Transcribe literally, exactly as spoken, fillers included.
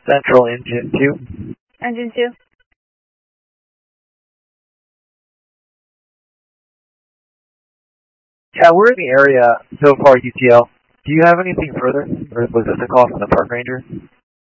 Central engine two. Engine two. Yeah, we're in the area so far, U T L. Do you have anything further, or was this a call from the park ranger?